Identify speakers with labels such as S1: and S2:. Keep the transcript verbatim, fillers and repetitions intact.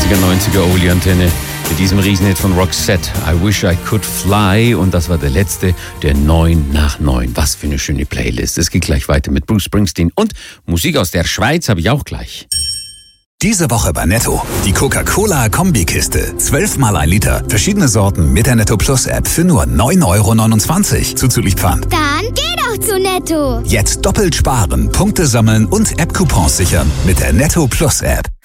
S1: achtziger, neunziger Oli-Antenne mit diesem Riesenhit von Roxette, I Wish I Could Fly. Und das war der letzte, der neun nach neun. Was für eine schöne Playlist. Es geht gleich weiter mit Bruce Springsteen und Musik aus der Schweiz habe ich auch gleich.
S2: Diese Woche bei Netto. Die Coca-Cola-Kombikiste. zwölfmal ein Liter. Verschiedene Sorten mit der Netto Plus App für nur neun Euro neunundzwanzig. Zuzüglich Pfand.
S3: Dann geh doch zu Netto.
S2: Jetzt doppelt sparen, Punkte sammeln und App-Coupons sichern mit der Netto Plus App.